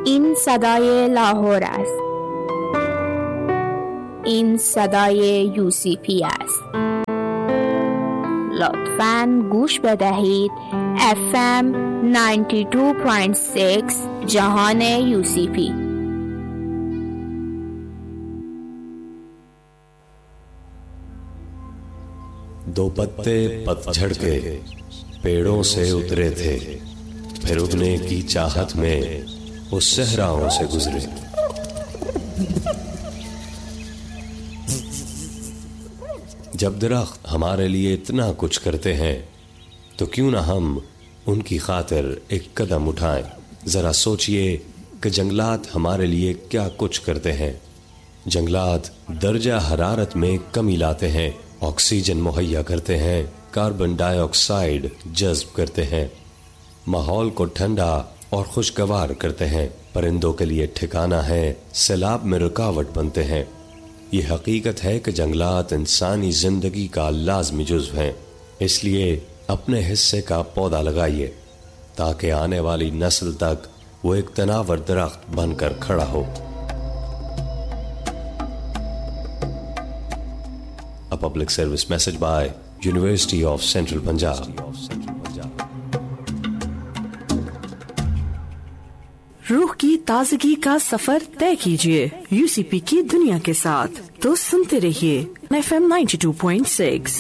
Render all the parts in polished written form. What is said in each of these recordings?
N صدای Lahore است. N صدای UCP است. لطفاً گوش بدهید. FM 92.6 جهان UCP. دو پتے پتجھڑ کے پیڑوں سے اترے تھے، پھر اگنے کی چاہت میں وہ صحراؤں سے گزرے۔ جب درخت ہمارے لیے اتنا کچھ کرتے ہیں تو کیوں نہ ہم ان کی خاطر ایک قدم اٹھائیں۔ ذرا سوچئے کہ جنگلات ہمارے لیے کیا کچھ کرتے ہیں۔ جنگلات درجہ حرارت میں کمی لاتے ہیں، آکسیجن مہیا کرتے ہیں، کاربن ڈائی آکسائیڈ جذب کرتے ہیں، ماحول کو ٹھنڈا اور خوشگوار کرتے ہیں، پرندوں کے لیے ٹھکانہ ہے، سیلاب میں رکاوٹ بنتے ہیں۔ یہ حقیقت ہے کہ جنگلات انسانی زندگی کا لازمی جزو ہیں، اس لیے اپنے حصے کا پودا لگائیے تاکہ آنے والی نسل تک وہ ایک تناور درخت بن کر کھڑا ہو۔ A public service message by University of Central Punjab. روح کی تازگی کا سفر طے کیجیے UCP کی دنیا کے ساتھ، تو سنتے رہیے FM 92.6۔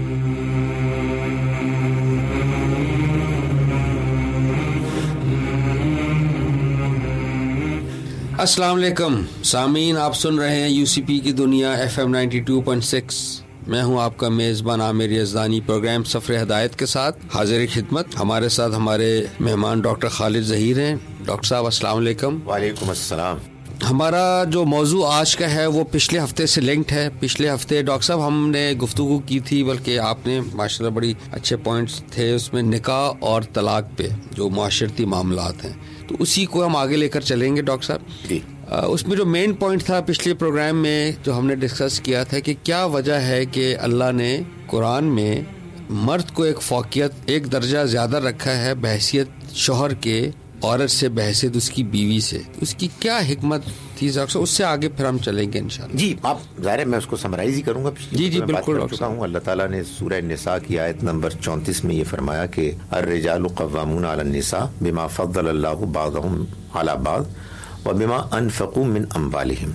السلام علیکم سامعین، آپ سن رہے ہیں UCP کی دنیا FM 92.6۔ میں ہوں آپ کا میزبان عامر یزدانی، پروگرام سفر ہدایت کے ساتھ حاضر خدمت۔ ہمارے ساتھ ہمارے مہمان ڈاکٹر خالد ظہیر ہیں۔ ڈاکٹر صاحب السلام علیکم۔ وعلیکم السلام۔ ہمارا جو موضوع آج کا ہے وہ پچھلے ہفتے سے لنکڈ ہے۔ پچھلے ہفتے ڈاکٹر صاحب ہم نے گفتگو کی تھی، بلکہ آپ نے ماشاءاللہ بڑی اچھے پوائنٹس تھے اس میں، نکاح اور طلاق پہ جو معاشرتی معاملات ہیں، تو اسی کو ہم آگے لے کر چلیں گے ڈاکٹر صاحب۔ جی، اس میں جو مین پوائنٹ تھا پچھلے پروگرام میں جو ہم نے ڈسکس کیا تھا کہ کیا وجہ ہے کہ اللہ نے قرآن میں مرد کو ایک فوقیت، ایک درجہ زیادہ رکھا ہے بحیثیت شوہر کے عورت سے، بحیثیت اس کی بیوی سے، اس کی کیا حکمت تھی ڈاکٹر صاحب؟ اس سے آگے پھر ہم چلیں گے انشاءاللہ۔ جی، آپ ظاہر ہے میں اس کو سمرائز ہی کروں گا۔ جی بالکل ڈاکٹر صاحب۔ اللہ تعالیٰ نے سورہ نساء کی آیت نمبر 34 میں یہ فرمایا کہ الرجال قوامون علی النساء بما فضل اللہ بعضهم علی بعض وبما انفقوا من اموالهم۔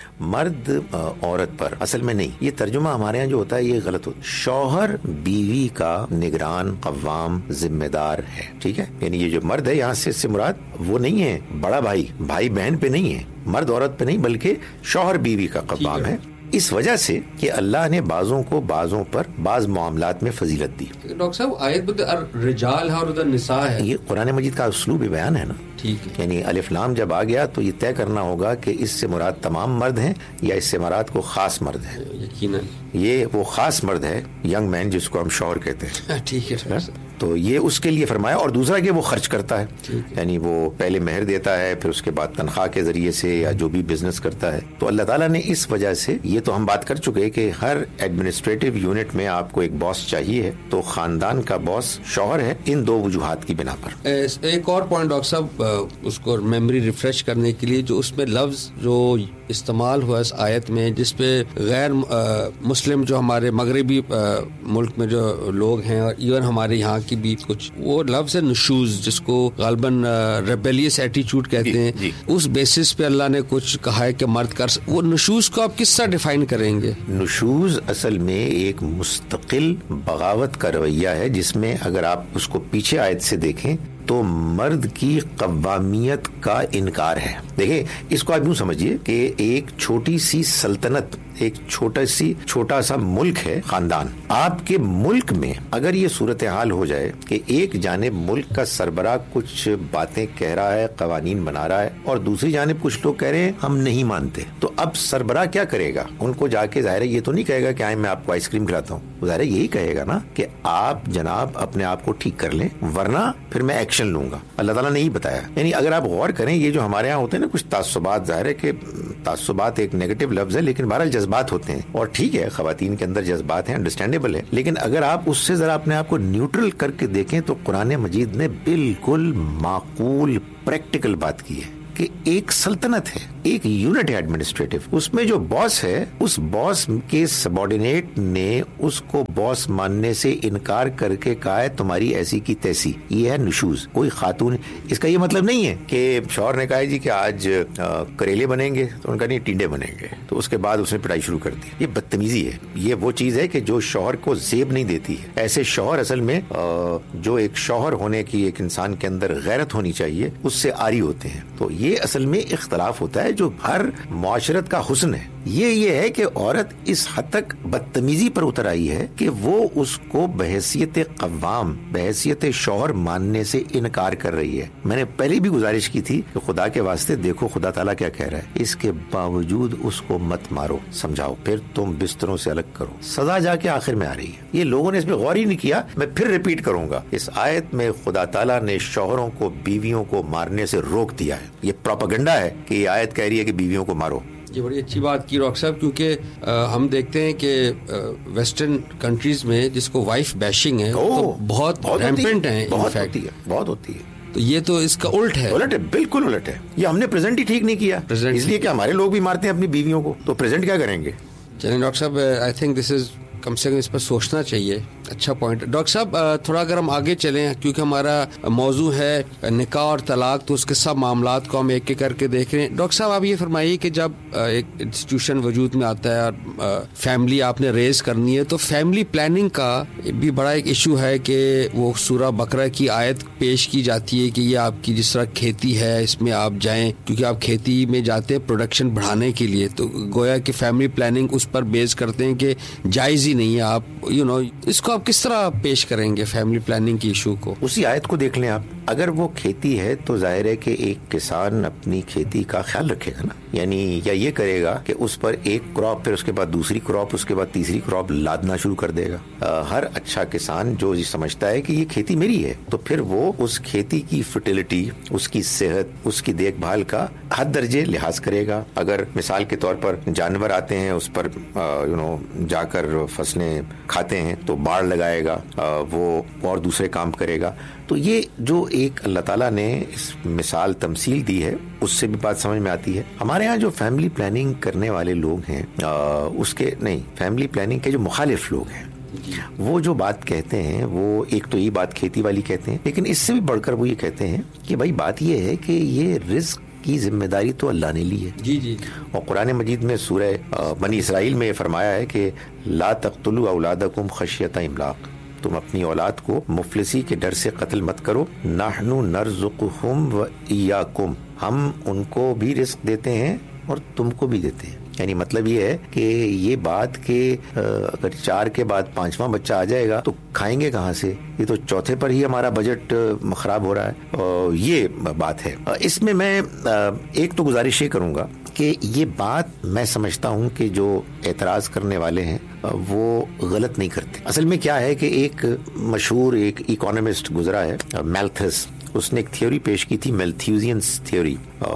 مرد عورت پر، اصل میں نہیں، یہ ترجمہ ہمارے یہاں جو ہوتا ہے یہ غلط ہوتا ہے۔ شوہر بیوی کا نگران، قوام، ذمہ دار ہے، ٹھیک ہے؟ یعنی یہ جو مرد ہے یہاں سے اس سے مراد وہ نہیں ہے بڑا بھائی، بھائی بہن پہ نہیں ہے، مرد عورت پہ نہیں، بلکہ شوہر بیوی کا قوام ہے، اس وجہ سے کہ اللہ نے بعضوں کو بعضوں پر بعض معاملات میں فضیلت دی۔ ڈاکٹر صاحب آیت بدے الرجال ہے اور ادھر نساء ہے، یہ قرآن مجید کا اسلوب بیان ہے نا، ٹھیک ہے؟ یعنی الف لام جب آ گیا تو یہ طے کرنا ہوگا کہ اس سے مراد تمام مرد ہیں یا اس سے مراد کو خاص مرد ہے۔ یقیناً یہ وہ خاص مرد ہے، ینگ مین جس کو ہم شوہر کہتے ہیں، ٹھیک ہے؟ تو یہ اس کے لیے فرمایا، اور دوسرا کہ وہ خرچ کرتا ہے، یعنی وہ پہلے مہر دیتا ہے، پھر اس کے بعد تنخواہ کے ذریعے سے یا جو بھی بزنس کرتا ہے۔ تو اللہ تعالیٰ نے اس وجہ سے، یہ تو ہم بات کر چکے کہ ہر ایڈمنسٹریٹو یونٹ میں آپ کو ایک باس چاہیے، تو خاندان کا باس شوہر ہے، ان دو وجوہات کی بنا پر۔ ایک اور پوائنٹ ڈاکٹر صاحب اس کو میموری ریفریش کرنے کے لیے، جو اس میں لفظ جو استعمال ہوا اس آیت میں جس پہ غیر مسلم جو ہمارے مغربی ملک میں جو لوگ ہیں اور ایون ہمارے یہاں کی بھی کچھ، وہ لفظ ہے نشوز، جس کو غالباً ریبیلیس ایٹیچیوڈ کہتے ہیں، اس بیسس پہ اللہ نے کچھ کہا ہے کہ مرد کر وہ نشوز کو آپ کس طرح ڈیفائن کریں گے؟ نشوز اصل میں ایک مستقل بغاوت کا رویہ ہے، جس میں اگر آپ اس کو پیچھے آیت سے دیکھیں تو مرد کی قوامیت کا انکار ہے۔ دیکھیں، اس کو آپ یوں سمجھیے کہ ایک چھوٹی سی سلطنت، ایک چھوٹا سا ملک ہے، خاندان۔ آپ کے ملک میں اگر یہ صورتحال ہو جائے کہ ایک جانب ملک کا سربراہ کچھ باتیں کہہ رہا ہے، قوانین بنا رہا ہے، اور دوسری جانب کچھ لوگ کہہ رہے ہیں ہم نہیں مانتے، تو اب سربراہ کیا کرے گا؟ ان کو جا کے ظاہر ہے یہ تو نہیں کہے گا کہ آئیں میں آپ کو آئس کریم کھلاتا ہوں، ظاہر ہے یہی کہے گا نا کہ آپ جناب اپنے آپ کو ٹھیک کر لیں، ورنہ پھر میں ایکشن لوں گا۔ اللہ تعالیٰ نے یہی بتایا۔ یعنی اگر آپ غور کریں، یہ جو ہمارے یہاں ہوتے ہیں نا کچھ تعصبات، ظاہر ہے کہ تعصبات ایک نیگیٹو لفظ ہے، لیکن بہرحال جذبات ہوتے ہیں، اور ٹھیک ہے خواتین کے اندر جذبات ہیں، انڈرسٹینڈیبل ہے، لیکن اگر آپ اس سے ذرا اپنے آپ کو نیوٹرل کر کے دیکھیں تو قرآن مجید نے بالکل معقول پریکٹیکل بات کی ہے کہ ایک سلطنت ہے, ایک یونٹ ہے ایڈمنسٹریٹو, اس میں جو باس ہے اس باس کے سبارڈینیٹ نے اس کو باس ماننے سے انکار کر کے کہا ہے تمہاری ایسی کی تیسی. یہ ہے نشوز. کوئی خاتون, اس کا یہ مطلب نہیں ہے کہ شوہر نے کہا جی کہ آج کریلے بنیں گے تو ان کا نہیں ٹینڈے بنیں گے, تو اس کے بعد اس نے پٹائی شروع کر دی. یہ بدتمیزی ہے. یہ وہ چیز ہے کہ جو شوہر کو زیب نہیں دیتی ہے. ایسے شوہر اصل میں جو ایک شوہر ہونے کی ایک انسان کے اندر غیرت ہونی چاہیے اس سے عاری ہوتے ہیں. تو یہ اصل میں اختلاف ہوتا ہے جو ہر معاشرت کا حسن ہے. یہ ہے کہ عورت اس حد تک بدتمیزی پر اتر آئی ہے کہ وہ اس کو بحیثیت قوام, بحیثیت شوہر ماننے سے انکار کر رہی ہے. میں نے پہلے بھی گزارش کی تھی کہ خدا کے واسطے دیکھو خدا تعالیٰ کیا کہہ رہا ہے, اس کے باوجود اس کو مت مارو, سمجھاؤ, پھر تم بستروں سے الگ کرو. سزا جا کے آخر میں آ رہی ہے. یہ لوگوں نے اس پہ غور ہی نہیں کیا. میں پھر ریپیٹ کروں گا, اس آیت میں خدا تعالیٰ نے شوہروں کو بیویوں کو مارنے سے روک دیا ہے. یہ پروپیگنڈا ہے کہ یہ آیت کہہ رہی ہے کہ بیویوں کو مارو. یہ بڑی اچھی بات کی ڈاکٹر صاحب, کیونکہ ہم دیکھتے ہیں کہ ویسٹرن کنٹریز میں جس کو وائف بیشنگ ہے تو بہت ریمپنٹ ہیں, بہت ہوتی ہے. تو یہ تو اس کا الٹ ہے, بالکل الٹ ہے. یہ ہم نے پریزنٹ ہی ٹھیک نہیں کیا, اس لیے کہ ہمارے لوگ بھی مارتے ہیں اپنی بیویوں کو, تو پریزنٹ کیا کریں گے. چلیں ڈاکٹر صاحب, آئی تھنک دس از کم سے کم اس پر سوچنا چاہیے. اچھا پوائنٹ. ڈاکٹر صاحب تھوڑا اگر ہم آگے چلیں, کیونکہ ہمارا موضوع ہے نکاح اور طلاق, تو اس کے سب معاملات کو ہم ایک ایک کر کے دیکھ رہے ہیں. ڈاکٹر صاحب آپ یہ فرمائیے کہ جب ایک انسٹیٹیوشن وجود میں آتا ہے اور فیملی آپ نے ریز کرنی ہے, تو فیملی پلاننگ کا بھی بڑا ایک ایشو ہے کہ وہ سورہ بقرہ کی آیت پیش کی جاتی ہے کہ یہ آپ کی جس طرح کھیتی ہے اس میں آپ جائیں, کیونکہ آپ کھیتی میں جاتے ہیں پروڈکشن بڑھانے کے لیے, تو گویا کہ فیملی پلاننگ اس پر بیس کرتے ہیں کہ جائز ہی نہیں ہے. آپ اس کو آپ کس طرح پیش کریں گے فیملی پلاننگ کی ایشو کو؟ اسی آیت کو دیکھ لیں آپ. اگر وہ کھیتی ہے تو ظاہر ہے کہ ایک کسان اپنی کھیتی کا خیال رکھے گا نا, یعنی یا یہ کرے گا کہ اس پر ایک کراپ, پھر اس کے بعد دوسری کراپ, اس کے بعد تیسری کراپ لادنا شروع کر دے گا. ہر اچھا کسان جو سمجھتا ہے کہ یہ کھیتی میری ہے, تو پھر وہ اس کھیتی کی فرٹیلٹی, اس کی صحت, اس کی دیکھ بھال کا حد درجے لحاظ کرے گا. اگر مثال کے طور پر جانور آتے ہیں اس پر جا کر فصلیں کھاتے ہیں تو باڑ لگائے گا, وہ اور دوسرے کام کرے گا. تو یہ جو ایک اللہ تعالیٰ نے اس مثال تمثیل دی ہے اس سے بھی بات سمجھ میں آتی ہے. ہمارے ہاں جو فیملی پلاننگ کرنے والے لوگ ہیں, اس کے نہیں, فیملی پلاننگ کے جو مخالف لوگ ہیں, وہ جو بات کہتے ہیں وہ ایک تو یہ بات کھیتی والی کہتے ہیں, لیکن اس سے بھی بڑھ کر وہ یہ کہتے ہیں کہ بھائی بات یہ ہے کہ یہ رزق کی ذمہ داری تو اللہ نے لی ہے. جی. اور قرآن مجید میں سورہ بنی اسرائیل میں فرمایا ہے کہ لا تقتلوا اولادکم خشیۃ املاق, تم اپنی اولاد کو مفلسی کے ڈر سے قتل مت کرو. نحن نرزقہم و ایاکم, ہم ان کو بھی رزق دیتے ہیں اور تم کو بھی دیتے ہیں. یعنی مطلب یہ ہے کہ یہ بات کہ اگر 4 کے بعد 5واں بچہ آ جائے گا تو کھائیں گے کہاں سے, یہ تو چوتھے پر ہی ہمارا بجٹ خراب ہو رہا ہے. یہ بات ہے. اس میں میں ایک تو گزارش یہ کروں گا کہ یہ بات میں سمجھتا ہوں کہ جو اعتراض کرنے والے ہیں وہ غلط نہیں کرتے. اصل میں کیا ہے کہ ایک مشہور ایک اکانومسٹ گزرا ہے, میلتھس, اس نے ایک تھیوری پیش کی تھی, میلتھیوزینس تھیوری,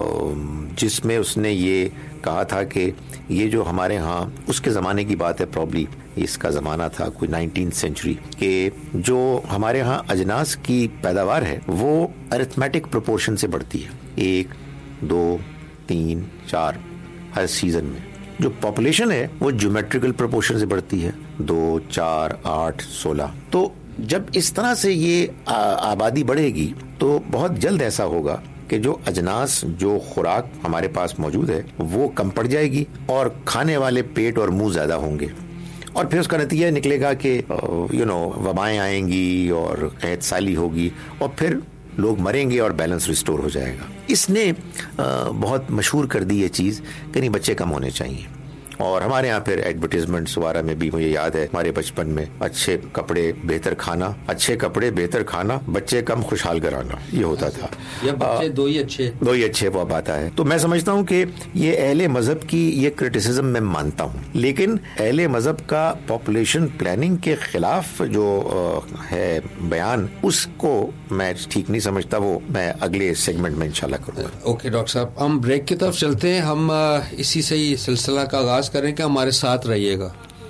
جس میں اس نے یہ کہا تھا کہ یہ جو ہمارے ہاں اس کے زمانے کی بات ہے, پرابلی اس کا زمانہ تھا کوئی 19th سینچری, کہ جو ہمارے ہاں اجناس کی پیداوار ہے وہ ارتھمیٹک پروپورشن سے بڑھتی ہے, 1 2 3 4 ہر سیزن میں. جو پاپولیشن ہے وہ جیومیٹریکل پروپورشن سے بڑھتی ہے, 2 4 8 16. تو جب اس طرح سے یہ آبادی بڑھے گی تو بہت جلد ایسا ہوگا کہ جو اجناس, جو خوراک ہمارے پاس موجود ہے وہ کم پڑ جائے گی اور کھانے والے پیٹ اور منہ زیادہ ہوں گے, اور پھر اس کا نتیجہ نکلے گا کہ وبائیں آئیں گی اور قحط سالی ہوگی, اور پھر لوگ مریں گے اور بیلنس ریسٹور ہو جائے گا. اس نے بہت مشہور کر دی یہ چیز کہ نہیں بچے کم ہونے چاہیے. اور ہمارے یہاں پھر ایڈورٹیزمنٹس وغیرہ میں بھی مجھے یاد ہے ہمارے بچپن میں, اچھے کپڑے بہتر کھانا, اچھے کپڑے بہتر کھانا, بچے کم خوشحال کرانا, یہ ہوتا تھا. یہ بچے دو ہی اچھے وہ بات ہے. تو میں سمجھتا ہوں کہ یہ اہل مذہب کی یہ کرٹیسزم میں مانتا ہوں, لیکن اہل مذہب کا پاپولیشن پلاننگ کے خلاف جو ہے بیان, اس کو میں ٹھیک نہیں سمجھتا. وہ میں اگلے سیگمنٹ میں انشاءاللہ کروں گا. اوکے ڈاکٹر صاحب, ہم بریک کی طرف چلتے ہیں. ہم اسی سے ہی سلسلہ کا آغاز کریں کہ ہمارے ساتھ رہیے گا.